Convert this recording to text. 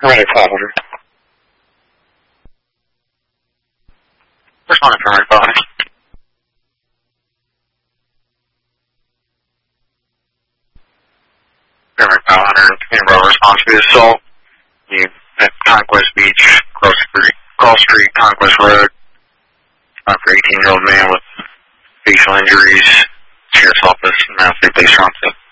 Ready 500. Responding for Ready 500. Ready 500, Canberra response to the assault. You at Conquest Beach, Cross Street, Conquest Road. For 18-year-old man with facial injuries. Sheriff's office, now 3 police response.